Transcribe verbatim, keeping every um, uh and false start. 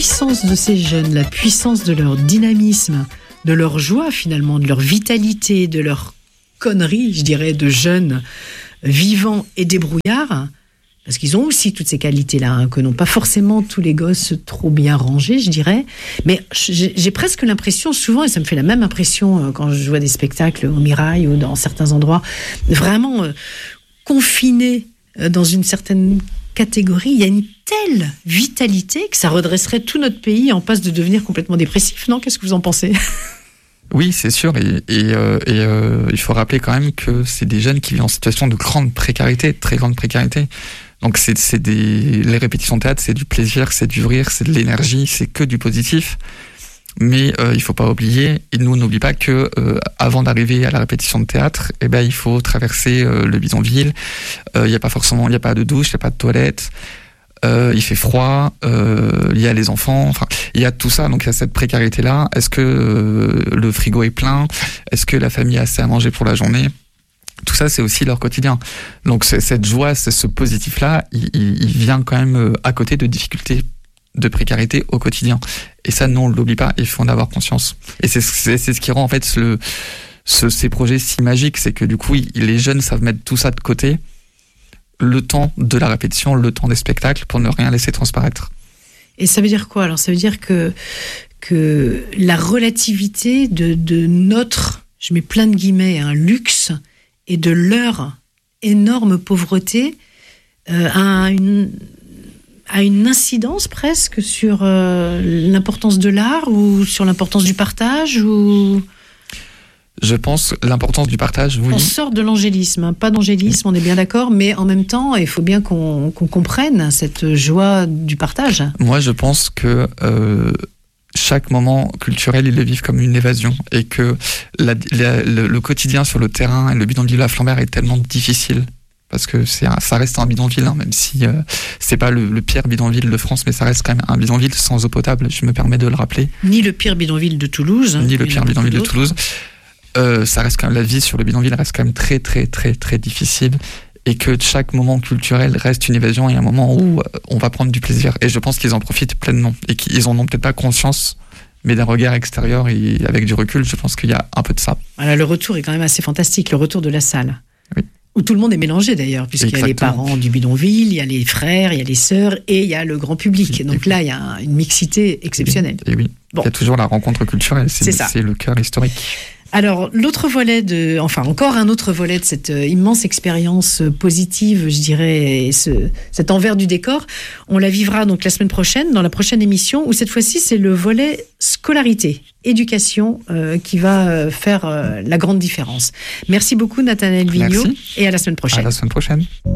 puissance de ces jeunes, la puissance de leur dynamisme, de leur joie finalement, de leur vitalité, de leur connerie, je dirais, de jeunes vivants et débrouillards, parce qu'ils ont aussi toutes ces qualités-là, hein, que n'ont pas forcément tous les gosses trop bien rangés, je dirais. Mais j'ai, j'ai presque l'impression, souvent, et ça me fait la même impression euh, quand je vois des spectacles au Mirail ou dans certains endroits, vraiment euh, confinés euh, dans une certaine catégorie, il y a une telle vitalité que ça redresserait tout notre pays en passe de devenir complètement dépressif, non ? Qu'est-ce que vous en pensez ? Oui, c'est sûr, et, et, euh, et euh, il faut rappeler quand même que c'est des jeunes qui vivent en situation de grande précarité, très grande précarité. Donc c'est, c'est des, les répétitions de théâtre, c'est du plaisir, c'est du rire, c'est de l'énergie, c'est que du positif. Mais euh, il faut pas oublier, et nous on n'oublie pas que euh, avant d'arriver à la répétition de théâtre, eh ben il faut traverser euh, le bidonville. Il euh, y a pas forcément, il y a pas de douche, il y a pas de toilette. Euh, il fait froid, euh, il y a les enfants, enfin, il y a tout ça, donc il y a cette précarité-là. Est-ce que euh, le frigo est plein ? Est-ce que la famille a assez à manger pour la journée ? Tout ça, c'est aussi leur quotidien. Donc c'est, cette joie, c'est ce positif-là, il, il, il vient quand même à côté de difficultés, de précarité au quotidien. Et ça, non, on ne l'oublie pas, il faut en avoir conscience. Et c'est, c'est, c'est ce qui rend en fait le, ce, ces projets si magiques, c'est que du coup, il, les jeunes savent mettre tout ça de côté, le temps de la répétition, le temps des spectacles, pour ne rien laisser transparaître. Et ça veut dire quoi ? Alors ça veut dire que, que la relativité de, de notre, je mets plein de guillemets, un luxe, et de leur énorme pauvreté euh, a, une, a une incidence presque sur euh, l'importance de l'art ou sur l'importance du partage ou... Je pense l'importance du partage, oui. On sort de l'angélisme, hein. Pas d'angélisme, on est bien d'accord, mais en même temps, il faut bien qu'on, qu'on comprenne cette joie du partage. Moi, je pense que euh, chaque moment culturel, ils le vivent comme une évasion et que la, la, le, le quotidien sur le terrain et le bidonville de la Flambert est tellement difficile. Parce que c'est un, ça reste un bidonville, hein, même si euh, c'est pas le, le pire bidonville de France, mais ça reste quand même un bidonville sans eau potable, je me permets de le rappeler. Ni le pire bidonville de Toulouse. Ni le pire bidonville de Toulouse. Euh, ça reste quand même, la vie sur le bidonville reste quand même très très très très difficile et que chaque moment culturel reste une évasion et un moment où on va prendre du plaisir et je pense qu'ils en profitent pleinement et qu'ils en ont peut-être pas conscience mais d'un regard extérieur et avec du recul je pense qu'il y a un peu de ça. Voilà, le retour est quand même assez fantastique, le retour de la salle. Oui. Où tout le monde est mélangé d'ailleurs, puisqu'il Exactement. y a les parents du bidonville, il y a les frères, il y a les sœurs et il y a le grand public. Et donc et là, il y a une mixité exceptionnelle. Et oui, bon. Il y a toujours la rencontre culturelle, c'est, c'est, ça. c'est le cœur historique. Alors, l'autre volet de, enfin, encore un autre volet de cette euh, immense expérience euh, positive, je dirais, et ce, cet envers du décor, on la vivra donc la semaine prochaine, dans la prochaine émission, où cette fois-ci, c'est le volet scolarité, éducation, euh, qui va euh, faire euh, la grande différence. Merci beaucoup, Nathanaël Vigneault, et à la semaine prochaine. À la semaine prochaine.